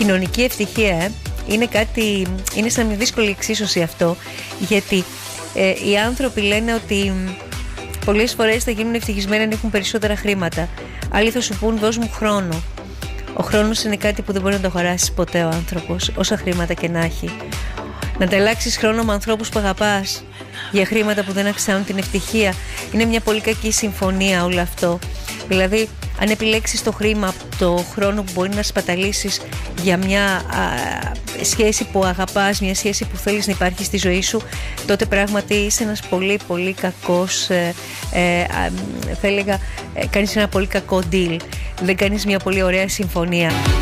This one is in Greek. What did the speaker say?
Κοινωνική ευτυχία, είναι σαν μια δύσκολη εξίσωση αυτό, γιατί οι άνθρωποι λένε ότι πολλές φορές θα γίνουν ευτυχισμένοι αν έχουν περισσότερα χρήματα. Άλλοι θα σου πούν δώσ' μου χρόνο. Ο χρόνος είναι κάτι που δεν μπορεί να το αγοράσεις ποτέ ο άνθρωπος, όσα χρήματα και να έχει. Να ανταλλάξεις χρόνο με ανθρώπους που αγαπάς για χρήματα που δεν αυξάνουν την ευτυχία, είναι μια πολύ κακή συμφωνία όλο αυτό. Δηλαδή, αν επιλέξεις το χρήμα, το χρόνο που μπορεί να σπαταλήσεις για μια σχέση που αγαπάς, μια σχέση που θέλεις να υπάρχει στη ζωή σου, τότε πράγματι είσαι ένας πολύ πολύ κακός, θα έλεγα, κάνεις ένα πολύ κακό deal. Δεν κάνεις μια πολύ ωραία συμφωνία.